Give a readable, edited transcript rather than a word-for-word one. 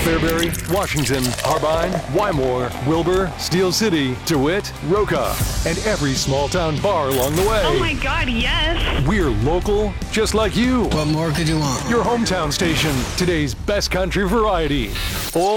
Fairbury, Washington, Harbine, Wymore, Wilbur, Steel City, DeWitt, Roca, and every small-town bar along the way. Oh my God, yes! We're local, just like you. What more could you want? Your hometown station, today's best country variety.